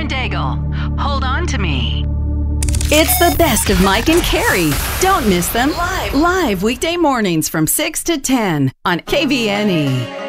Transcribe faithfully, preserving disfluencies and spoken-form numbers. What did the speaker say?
Daigle. Hold on to me. It's the best of Mike and Carrie. Don't miss them. Live. Live weekday mornings from six to ten on K V N E.